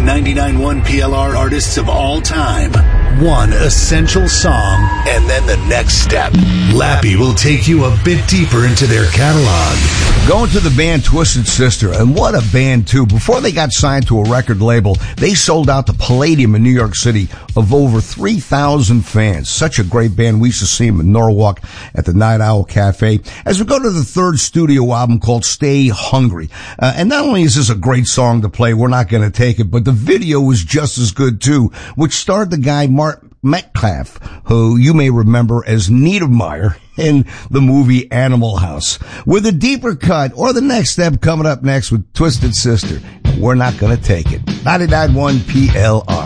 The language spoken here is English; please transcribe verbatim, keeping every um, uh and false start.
greatest ninety-nine point one P L R artists of all time. One essential song, and then the next step. Lappy will take you a bit deeper into their catalog. Going to the band Twisted Sister, and what a band too. Before they got signed to a record label, they sold out the Palladium in New York City of over three thousand fans. Such a great band. We used to see them in Norwalk at the Night Owl Cafe. As we go to the third studio album called Stay Hungry. Uh, and not only is this a great song to play, we're not going to take it, but the video was just as good too, which starred the guy Mark Metcalf, who you may remember as Niedermeyer in the movie Animal House. With a deeper cut or the next step coming up next with Twisted Sister. We're not going to take it. ninety-nine point one P L R.